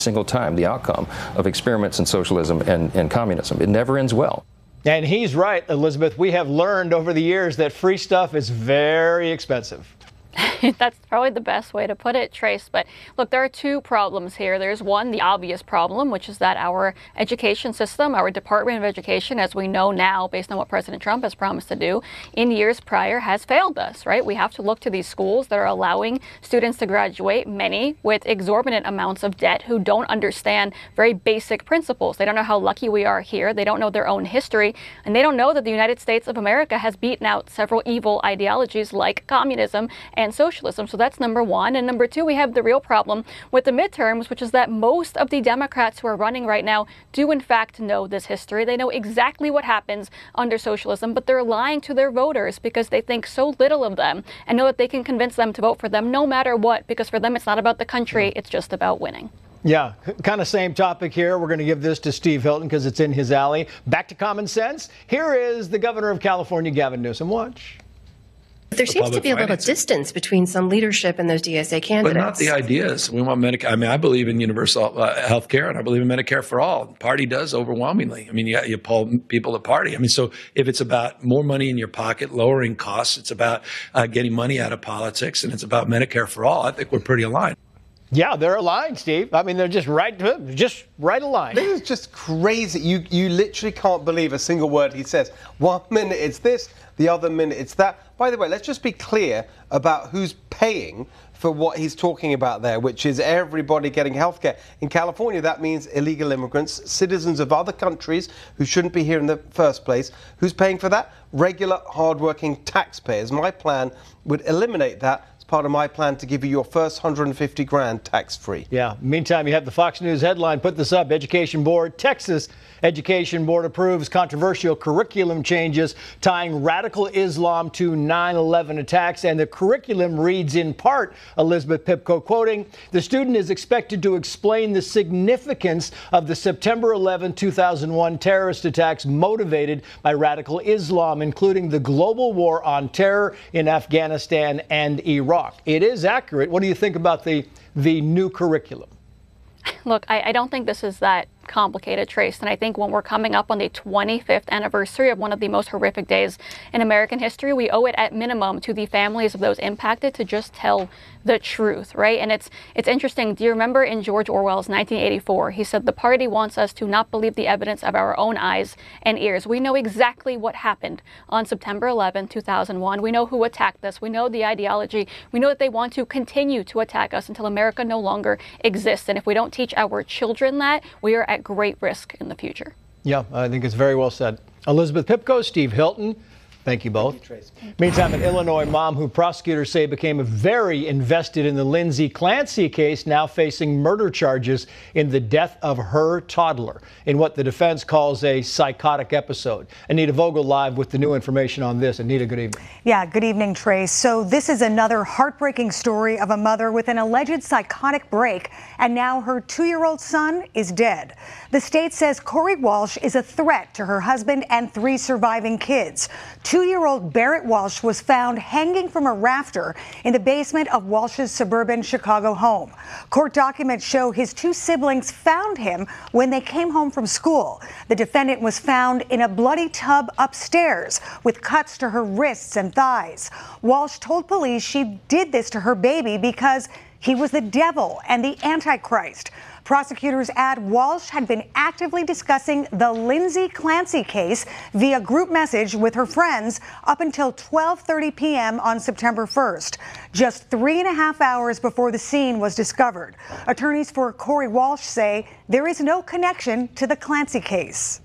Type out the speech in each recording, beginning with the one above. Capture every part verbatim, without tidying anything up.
single time the outcome of experiments in socialism and, and communism. It never ends well. And he's right, Elizabeth. We have learned over the years that free stuff is very expensive. That's probably the best way to put it, Trace. But look, there are two problems here. There's one, the obvious problem, which is that our education system, our Department of Education, as we know now, based on what President Trump has promised to do, in years prior has failed us, right? We have to look to these schools that are allowing students to graduate, many with exorbitant amounts of debt, who don't understand very basic principles. They don't know how lucky we are here. They don't know their own history. And they don't know that the United States of America has beaten out several evil ideologies like communism and socialism. So that's number one. And number two, we have the real problem with the midterms, which is that most of the Democrats who are running right now do in fact know this history. They know exactly what happens under socialism, but they're lying to their voters because they think so little of them and know that they can convince them to vote for them no matter what, because for them it's not about the country, it's just about winning. Yeah, kind of same topic here. We're going to give this to Steve Hilton because it's in his alley. Back to common sense. Here is the governor of California, Gavin Newsom. Watch. There seems to be a little distance between some leadership and those D S A candidates. But not the ideas. We want Medicare. I mean, I believe in universal uh, health care, and I believe in Medicare for all. The party does overwhelmingly. I mean, you, you pull people to party. I mean, so if it's about more money in your pocket, lowering costs, it's about uh, getting money out of politics, and it's about Medicare for all, I think we're pretty aligned. Yeah, they're aligned, Steve. I mean, they're just right, just right aligned. This is just crazy. You you literally can't believe a single word he says. One minute it's this, the other minute it's that. By the way, let's just be clear about who's paying for what he's talking about there, which is everybody getting health care. In California, that means illegal immigrants, citizens of other countries who shouldn't be here in the first place. Who's paying for that? Regular, hardworking taxpayers. My plan would eliminate that. Part of my plan to give you your first one hundred fifty grand tax-free. Yeah. Meantime, you have the Fox News headline. Put this up. Education Board, Texas Education Board approves controversial curriculum changes tying radical Islam to nine eleven attacks. And the curriculum reads in part, Elizabeth Pipko quoting, the student is expected to explain the significance of the September eleventh, two thousand one terrorist attacks motivated by radical Islam, including the global war on terror in Afghanistan and Iraq. It is accurate. What do you think about the the new curriculum? Look, I, I don't think this is that complicated, Trace. And I think when we're coming up on the twenty-fifth anniversary of one of the most horrific days in American history, we owe it at minimum to the families of those impacted to just tell the truth, right? And it's it's interesting. Do you remember in George Orwell's nineteen eighty-four, he said the party wants us to not believe the evidence of our own eyes and ears. We know exactly what happened on September eleventh, two thousand one. We know who attacked us. We know the ideology. We know that they want to continue to attack us until America no longer exists. And if we don't teach our children that, we are at great risk in the future. Yeah, I think it's very well said. Elizabeth Pipko, Steve Hilton, thank you both. Thank you, Meantime, an Illinois mom who prosecutors say became very invested in the Lindsay Clancy case now facing murder charges in the death of her toddler in what the defense calls a psychotic episode. Anita Vogel live with the new information on this. Anita, good evening. Yeah, good evening, Trace. So this is another heartbreaking story of a mother with an alleged psychotic break, and now her two-year-old son is dead. The state says Corey Walsh is a threat to her husband and three surviving kids. Two-year-old Barrett Walsh was found hanging from a rafter in the basement of Walsh's suburban Chicago home. Court documents show his two siblings found him when they came home from school. The defendant was found in a bloody tub upstairs with cuts to her wrists and thighs. Walsh told police she did this to her baby because he was the devil and the Antichrist. Prosecutors add Walsh had been actively discussing the Lindsay Clancy case via group message with her friends up until twelve thirty p m on September first, just three and a half hours before the scene was discovered. Attorneys for Corey Walsh say there is no connection to the Clancy case.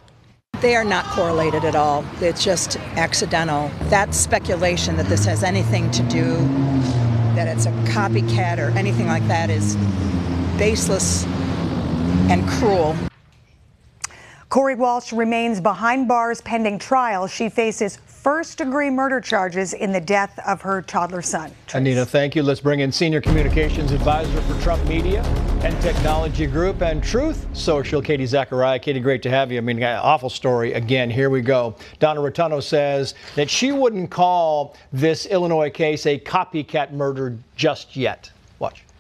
They are not correlated at all. It's just accidental. That speculation that this has anything to do, that it's a copycat or anything like that is baseless and cruel. Corey Walsh remains behind bars pending trial. She faces first-degree murder charges in the death of her toddler son. Trace. Anita, thank you. Let's bring in Senior Communications Advisor for Trump Media and Technology Group and Truth Social, Katie Zachariah. Katie, great to have you. I mean, awful story again. Here we go. Donna Rotuno says that she wouldn't call this Illinois case a copycat murder just yet. Watch.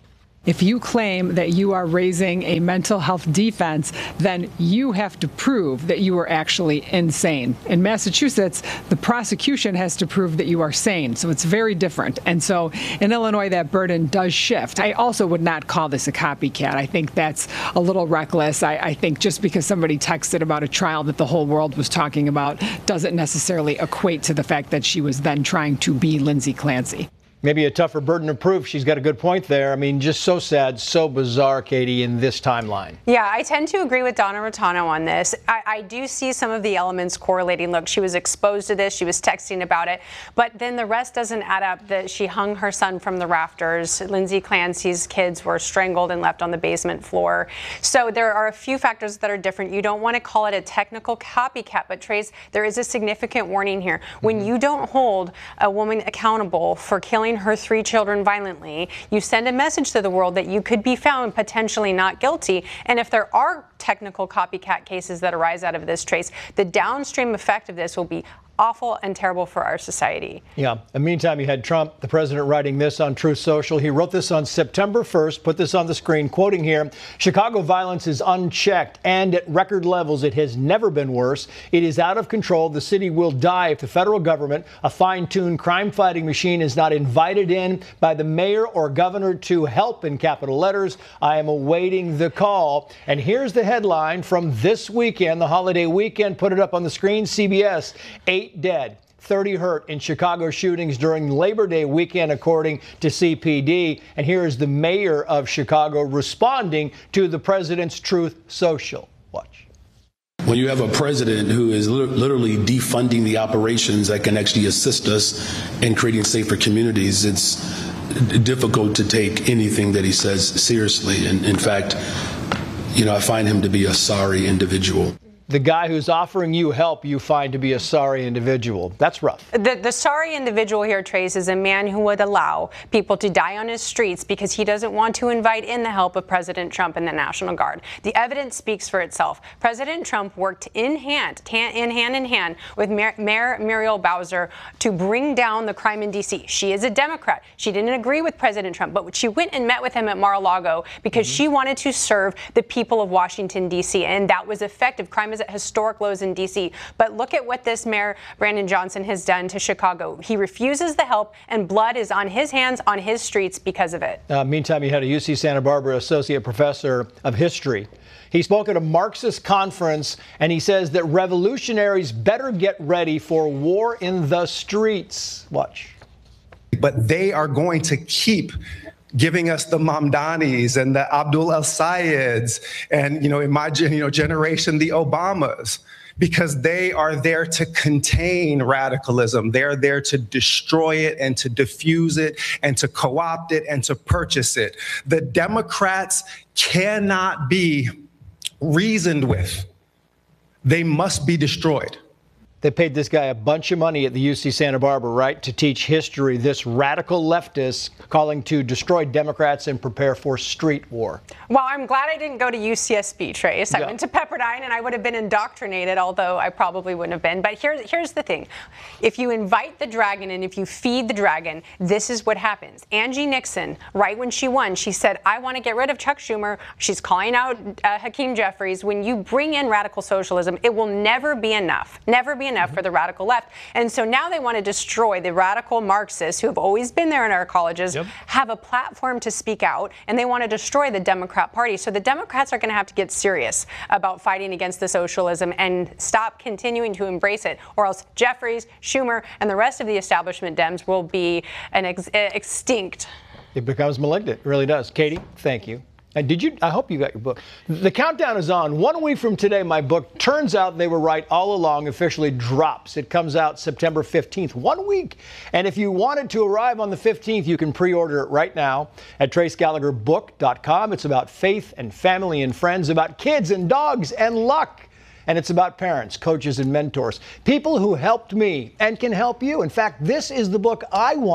If you claim that you are raising a mental health defense, then you have to prove that you are actually insane. In Massachusetts, the prosecution has to prove that you are sane, so it's very different. And so in Illinois, that burden does shift. I also would not call this a copycat. I think that's a little reckless. I, I think just because somebody texted about a trial that the whole world was talking about doesn't necessarily equate to the fact that she was then trying to be Lindsay Clancy. Maybe a tougher burden of proof. She's got a good point there. I mean, just so sad, so bizarre, Katie, in this timeline. Yeah, I tend to agree with Donna Rotano on this. I, I do see some of the elements correlating. Look, she was exposed to this. She was texting about it. But then the rest doesn't add up. That she hung her son from the rafters. Lindsay Clancy's kids were strangled and left on the basement floor. So there are a few factors that are different. You don't want to call it a technical copycat, but Trace, there is a significant warning here. When you don't hold a woman accountable for killing her three children violently, you send a message to the world that you could be found potentially not guilty. And if there are technical copycat cases that arise out of this, Trace, the downstream effect of this will be awful and terrible for our society. Yeah. In the meantime, you had Trump, the president, writing this on Truth Social. He wrote this on September first, put this on the screen, quoting here, Chicago violence is unchecked and at record levels. It has never been worse. It is out of control. The city will die if the federal government, a fine-tuned crime-fighting machine, is not invited in by the mayor or governor to help, in capital letters. I am awaiting the call. And here's the headline from this weekend, the holiday weekend. Put it up on the screen. C B S, eight dead, thirty hurt in Chicago shootings during Labor Day weekend, according to C P D. And here is the mayor of Chicago responding to the president's Truth Social. Watch. When you have a president who is literally defunding the operations that can actually assist us in creating safer communities, it's difficult to take anything that he says seriously. And in fact, you know, I find him to be a sorry individual. The guy who's offering you help, you find to be a sorry individual. That's rough. The, the sorry individual here, Trace, is a man who would allow people to die on his streets because he doesn't want to invite in the help of President Trump and the National Guard. The evidence speaks for itself. President Trump worked in hand, in hand in hand with Mayor, Mayor Muriel Bowser to bring down the crime in D C. She is a Democrat. She didn't agree with President Trump, but she went and met with him at Mar-a-Lago because mm-hmm. she wanted to serve the people of Washington, D C, and that was effective. Crime is at historic lows in D C. But look at what this Mayor Brandon Johnson has done to Chicago. He refuses the help, and blood is on his hands, on his streets because of it. Uh, meantime, you had a U C Santa Barbara associate professor of history. He spoke at a Marxist conference, and he says that revolutionaries better get ready for war in the streets. Watch. But they are going to keep giving us the Mamdanis and the Abdul El-Sayeds and, you know, in my you know, generation, the Obamas, because they are there to contain radicalism. They're there to destroy it and to diffuse it and to co-opt it and to purchase it. The Democrats cannot be reasoned with. They must be destroyed. They paid this guy a bunch of money at the U C Santa Barbara, right, to teach history. This radical leftist calling to destroy Democrats and prepare for street war. Well, I'm glad I didn't go to U C S B, Trace. I yeah. went to Pepperdine, and I would have been indoctrinated, although I probably wouldn't have been. But here's, here's the thing. If you invite the dragon and if you feed the dragon, this is what happens. Angie Nixon, right when she won, she said, I want to get rid of Chuck Schumer. She's calling out uh, Hakeem Jeffries. When you bring in radical socialism, it will never be enough. Never be enough. Enough for the radical left. And so now they want to destroy the radical Marxists who have always been there in our colleges, yep. have a platform to speak out, and they want to destroy the Democrat Party. So the Democrats are going to have to get serious about fighting against the socialism and stop continuing to embrace it, or else Jeffries, Schumer, and the rest of the establishment Dems will be an ex extinct. It becomes malignant. It really does. Katie, thank you. And did you? I hope you got your book. The countdown is on. One week from today, my book, turns out they were right all along, officially drops. It comes out September fifteenth. One week. And if you wanted to arrive on the fifteenth, you can pre-order it right now at trace gallagher book dot com. It's about faith and family and friends, about kids and dogs and luck. And it's about parents, coaches, and mentors, people who helped me and can help you. In fact, this is the book I wanted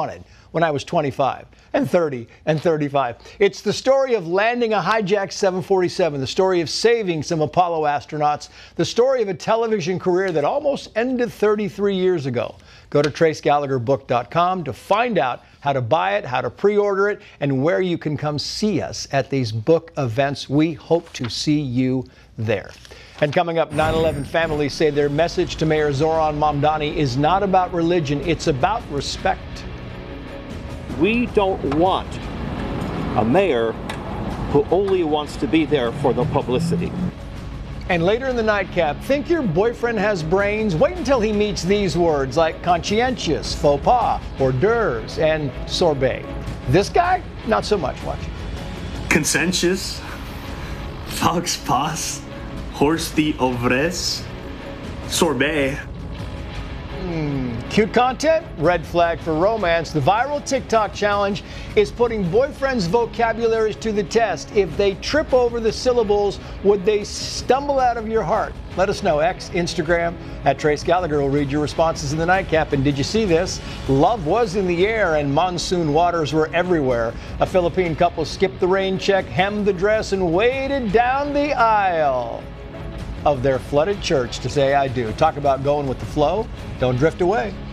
when I was twenty-five and thirty and thirty-five. It's the story of landing a hijacked seven forty-seven, the story of saving some Apollo astronauts, the story of a television career that almost ended thirty-three years ago. Go to trace gallagher book dot com to find out how to buy it, how to pre-order it, and where you can come see us at these book events. We hope to see you there. And coming up, nine eleven families say their message to Mayor Zoran Mamdani is not about religion, it's about respect. We don't want a mayor who only wants to be there for the publicity. And later in the nightcap, think your boyfriend has brains? Wait until he meets these words like conscientious, faux pas, hors d'oeuvres, and sorbet. This guy, not so much. Watch. Conscientious, fox pas, horse the ovres, sorbet. Mm, cute content? Red flag for romance. The viral TikTok challenge is putting boyfriends' vocabularies to the test. If they trip over the syllables, would they stumble out of your heart? Let us know. X, Instagram, at Trace Gallagher will read your responses in the nightcap. And did you see this? Love was in the air and monsoon waters were everywhere. A Philippine couple skipped the rain check, hemmed the dress, and waded down the aisle of their flooded church to say I do. Talk about going with the flow. Don't drift away.